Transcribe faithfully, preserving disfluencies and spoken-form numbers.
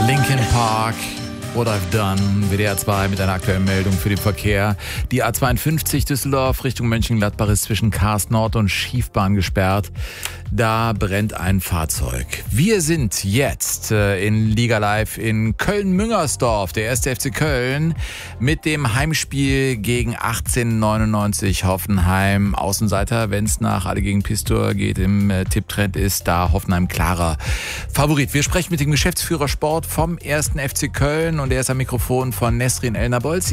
Linkin Park, What I've Done, W D R zwei mit einer aktuellen Meldung für den Verkehr. Die A zweiundfünfzig Düsseldorf Richtung Mönchengladbach ist zwischen Karst Nord und Schiefbahn gesperrt. Da brennt ein Fahrzeug. Wir sind jetzt äh, in Liga Live in Köln-Müngersdorf, der erste F C Köln, mit dem Heimspiel gegen achtzehnhundertneunundneunzig Hoffenheim. Außenseiter, wenn es nach Alle gegen Pistor geht, im äh, Tipptrend ist da Hoffenheim klarer Favorit. Wir sprechen mit dem Geschäftsführer Sport vom ersten F C Köln und er ist am Mikrofon von Nesrin El Nabolsi.